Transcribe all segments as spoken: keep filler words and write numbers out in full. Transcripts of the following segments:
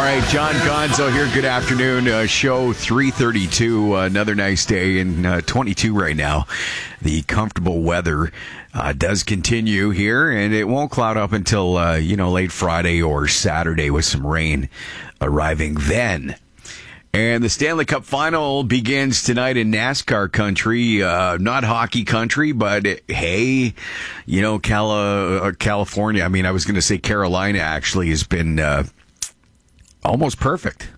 right, John Gonzo here. Good afternoon. Uh, show three thirty-two. Uh, another nice day in uh, twenty-two right now. The comfortable weather uh, does continue here, and it won't cloud up until, uh, you know, late Friday or Saturday with some rain arriving then. And the Stanley Cup Final begins tonight in NASCAR country. Uh, not hockey country, but hey, you know, Cali- uh, California, I mean, I was going to say Carolina actually has been uh, almost perfect.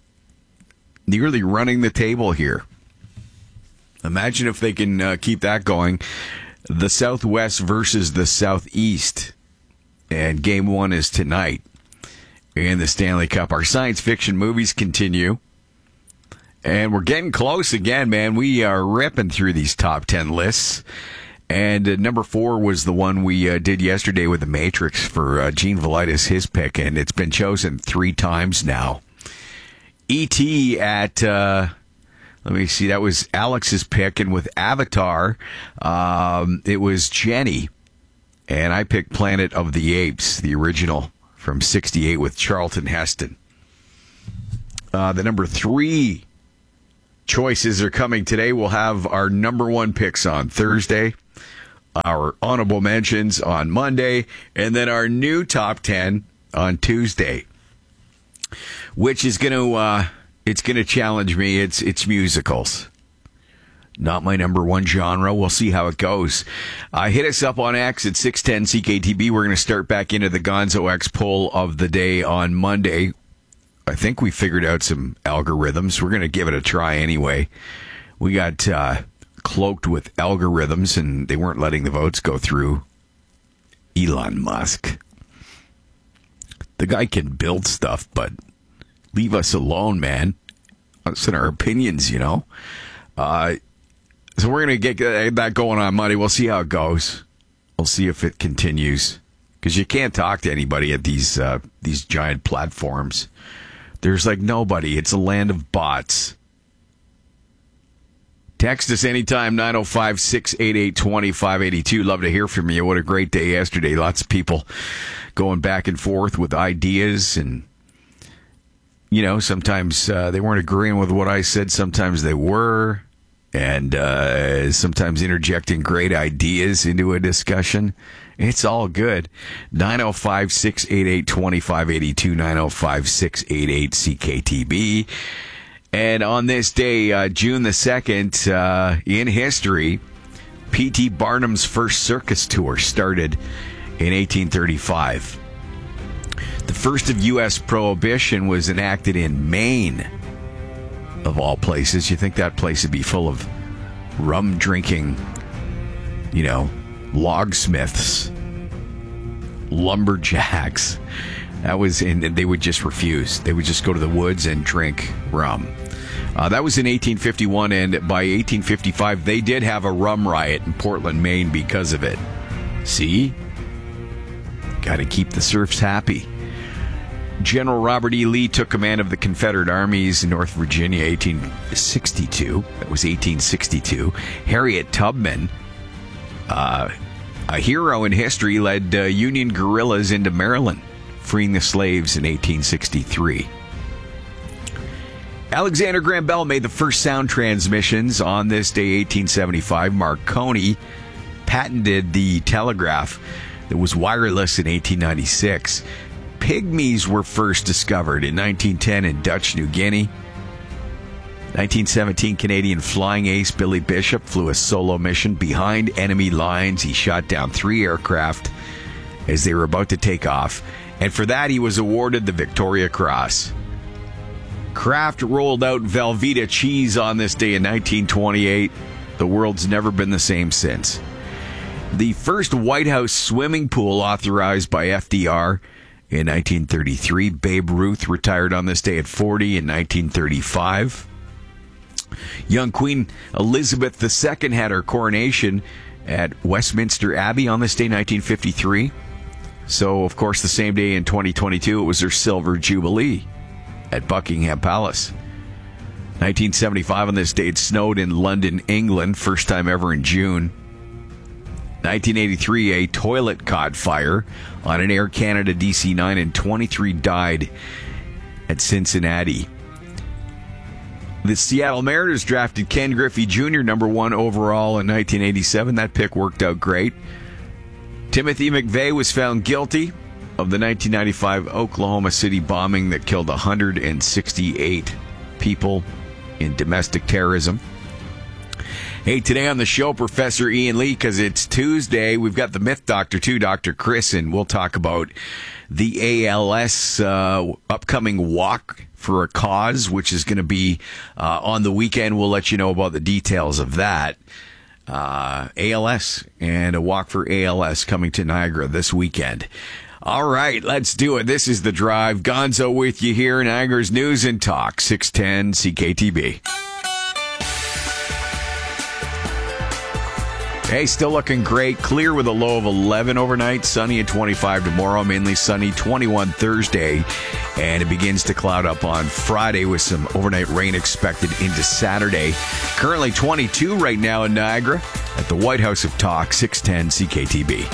Nearly running the table here. Imagine if they can uh, keep that going. The Southwest versus the Southeast. And game one is tonight in the Stanley Cup. Our science fiction movies continue. And we're getting close again, man. We are ripping through these top ten lists. And uh, number four was the one we uh, did yesterday with The Matrix for uh, Gene Velitis, his pick. And it's been chosen three times now. E T at, uh, let me see, that was Alex's pick. And with Avatar, um, it was Jenny. And I picked Planet of the Apes, the original from sixty-eight with Charlton Heston. Uh, the number three choices are coming today. We'll have our number one picks on Thursday, our honorable mentions on Monday, and then our new top ten on Tuesday, which is going to uh, it's going to challenge me. It's it's musicals. Not my number one genre. We'll see how it goes. Uh, hit us up on X at six ten C K T B. We're going to start back into the Gonzo X poll of the day on Monday. I think we figured out some algorithms. We're going to give it a try anyway. We got uh, cloaked with algorithms, and they weren't letting the votes go through. Elon Musk. The guy can build stuff, but leave us alone, man. Us and our opinions, you know. Uh, so we're going to get that going on Monday. We'll see how it goes. We'll see if it continues. Because you can't talk to anybody at these uh, these giant platforms. There's like nobody. It's a land of bots. Text us anytime, nine oh five, six eight eight, two five eight two. Love to hear from you. What a great day yesterday. Lots of people going back and forth with ideas. And, you know, sometimes uh, they weren't agreeing with what I said. Sometimes they were. And uh, sometimes interjecting great ideas into a discussion. It's all good. nine oh five, six eight eight, two five eight two, nine oh five, six eight eight, C K T B. And on this day, uh, June the second, uh, in history, P T Barnum's first circus tour started in eighteen thirty-five. The first of U S prohibition was enacted in Maine, of all places. You think that place would be full of rum-drinking, you know, logsmiths, lumberjacks. That was in, and they would just refuse. They would just go to the woods and drink rum. Uh, that was in eighteen fifty-one, and by eighteen fifty-five, they did have a rum riot in Portland, Maine because of it. See? Got to keep the serfs happy. General Robert E. Lee took command of the Confederate armies in North Virginia, eighteen sixty-two. That was eighteen sixty-two. Harriet Tubman, uh, a hero in history, led uh, Union guerrillas into Maryland, freeing the slaves in eighteen sixty-three. Alexander Graham Bell made the first sound transmissions on this day, eighteen seventy-five. Marconi patented the telegraph that was wireless in eighteen ninety-six. Pygmies were first discovered in nineteen ten in Dutch New Guinea. nineteen seventeen, Canadian flying ace Billy Bishop flew a solo mission behind enemy lines. He shot down three aircraft as they were about to take off, and for that he was awarded the Victoria Cross. Kraft rolled out Velveeta cheese on this day in nineteen twenty-eight. The world's never been the same since. The first White House swimming pool authorized by F D R in nineteen thirty-three. Babe Ruth retired on this day at forty in nineteen thirty-five. Young Queen Elizabeth the Second had her coronation at Westminster Abbey on this day, nineteen fifty-three. So, of course, the same day in twenty twenty-two, it was her silver jubilee at Buckingham Palace. nineteen seventy-five, on this day, it snowed in London, England, first time ever in June. nineteen eighty-three, a toilet caught fire on an Air Canada D C nine and twenty-three died at Cincinnati. The Seattle Mariners drafted Ken Griffey Junior, number one overall in nineteen eighty-seven. That pick worked out great. Timothy McVeigh was found guilty of the nineteen ninety-five Oklahoma City bombing that killed one hundred sixty-eight people in domestic terrorism. Hey, today on the show, Professor Ian Lee, because it's Tuesday, we've got the Myth Doctor too, Doctor Chris, and we'll talk about the A L S uh, upcoming walk for a cause, which is going to be uh, on the weekend. We'll let you know about the details of that. Uh, A L S and a walk for A L S coming to Niagara this weekend. All right, let's do it. This is The Drive. Gonzo with you here in Niagara's News and Talk, six ten C K T B. Hey, still looking great. Clear with a low of eleven overnight. Sunny at twenty-five tomorrow. Mainly sunny. twenty-one Thursday. And it begins to cloud up on Friday with some overnight rain expected into Saturday. Currently twenty-two right now in Niagara at the White House of Talk, six ten C K T B.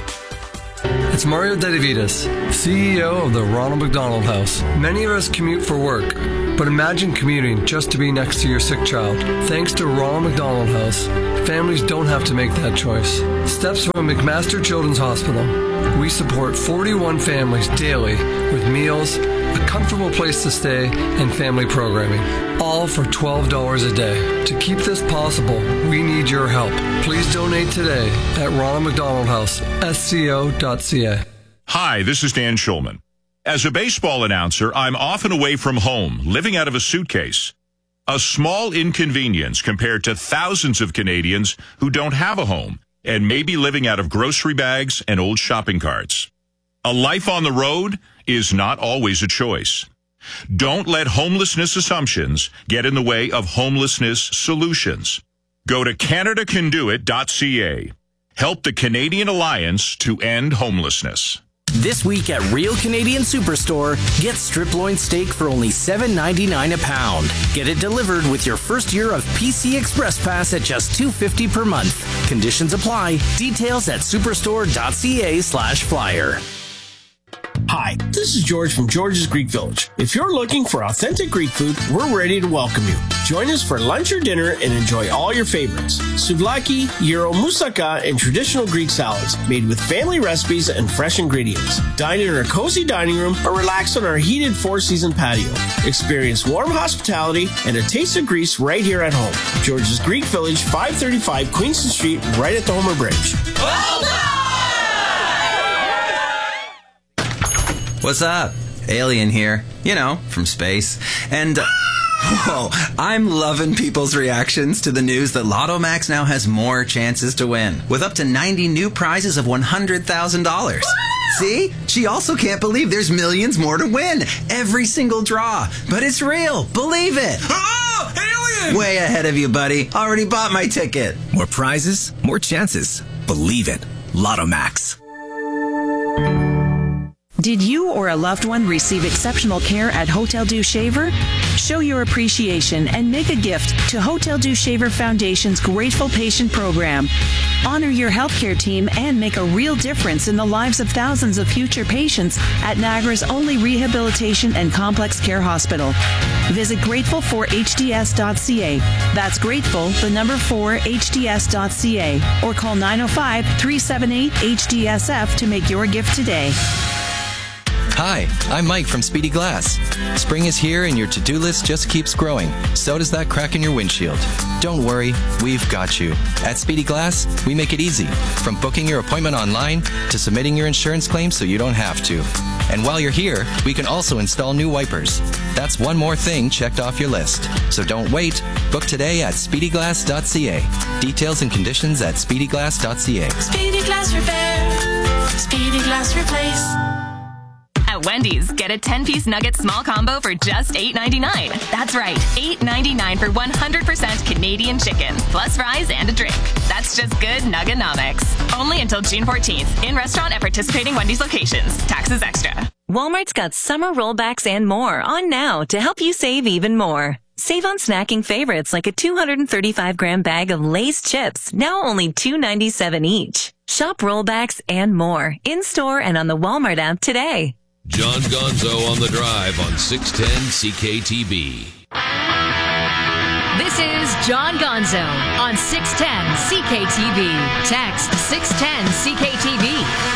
It's Mario Dedivitas, C E O of the Ronald McDonald House. Many of us commute for work, but imagine commuting just to be next to your sick child. Thanks to Ronald McDonald House, families don't have to make that choice. Steps from McMaster Children's Hospital. We support forty-one families daily with meals, a comfortable place to stay, and family programming. All for twelve dollars a day. To keep this possible, we need your help. Please donate today at Ronald McDonald House, S C O dot C A. Hi, this is Dan Schulman. As a baseball announcer, I'm often away from home, living out of a suitcase. A small inconvenience compared to thousands of Canadians who don't have a home and may be living out of grocery bags and old shopping carts. A life on the road is not always a choice. Don't let homelessness assumptions get in the way of homelessness solutions. Go to Canada Can Do It dot C A. Help the Canadian Alliance to end homelessness. This week at Real Canadian Superstore, get strip loin steak for only seven ninety-nine a pound. Get it delivered with your first year of P C Express Pass at just two fifty per month. Conditions apply. Details at superstore dot C A slash flyer. Hi, this is George from George's Greek Village. If you're looking for authentic Greek food, we're ready to welcome you. Join us for lunch or dinner and enjoy all your favorites. Souvlaki, gyro, moussaka, and traditional Greek salads made with family recipes and fresh ingredients. Dine in our cozy dining room or relax on our heated four-season patio. Experience warm hospitality and a taste of Greece right here at home. George's Greek Village, five thirty-five Queenston Street, right at the Homer Bridge. Well done! What's up? Alien here. You know, from space. And, uh, whoa, I'm loving people's reactions to the news that Lotto Max now has more chances to win, with up to ninety new prizes of one hundred thousand dollars. See? She also can't believe there's millions more to win. Every single draw. But it's real. Believe it. Oh, alien! Way ahead of you, buddy. Already bought my ticket. More prizes, more chances. Believe it. Lotto Max. Did you or a loved one receive exceptional care at Hotel Dieu Shaver? Show your appreciation and make a gift to Hotel Dieu Shaver Foundation's Grateful Patient Program. Honor your healthcare team and make a real difference in the lives of thousands of future patients at Niagara's only rehabilitation and complex care hospital. Visit grateful for H D S dot C A. That's grateful, the number four, H D S dot C A. Or call nine oh five, three seven eight, H D S F to make your gift today. Hi, I'm Mike from Speedy Glass. Spring is here and your to-do list just keeps growing. So does that crack in your windshield. Don't worry, we've got you. At Speedy Glass, we make it easy. From booking your appointment online to submitting your insurance claim so you don't have to. And while you're here, we can also install new wipers. That's one more thing checked off your list. So don't wait. Book today at speedy glass dot C A. Details and conditions at speedy glass dot C A. Speedy Glass Repair. Speedy Glass Replace. At Wendy's, get a ten-piece nugget small combo for just eight ninety-nine. That's right, eight ninety-nine for one hundred percent Canadian chicken, plus fries and a drink. That's just good Nugganomics. Only until June fourteenth. In restaurant at participating Wendy's locations. Taxes extra. Walmart's got summer rollbacks and more on now to help you save even more. Save on snacking favorites like a two hundred thirty-five gram bag of Lay's chips, now only two ninety-seven each. Shop rollbacks and more in store and on the Walmart app today. John Gonzo on the Drive on six ten C K T B. This is John Gonzo on six ten C K T B. Text six ten C K T B.